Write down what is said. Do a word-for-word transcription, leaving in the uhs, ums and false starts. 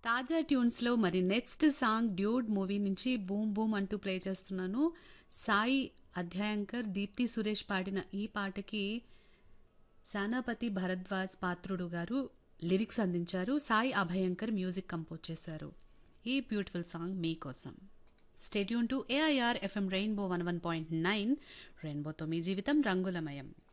తాజా ట్యూన్స్‌లో మరి next song 'dude' movie నుంచి 'బూమ్ బూమ్' అంటూ ప్లే చేస్తున్నాను. సాయి అధ్యాయంకర్, దీప్తి సురేష్ పాడిన ఈ పాటకి సేనాపతి భరద్వాజ్ పాత్రుడు గారు లిరిక్స్ అందించారు. సాయి అభయంకర్ మ్యూజిక్ కంపోజ్ చేశారు. ఈ బ్యూటిఫుల్ సాంగ్ మీకోసం. Stay tune to AIR FM rainbow one one point nine. రెయిన్బోతో మీ జీవితం రంగులమయం.